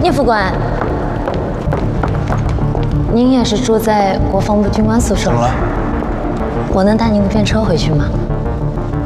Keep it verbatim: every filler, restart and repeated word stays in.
聂副官，您也是住在国防部军官宿舍吗？我能带您的便车回去吗？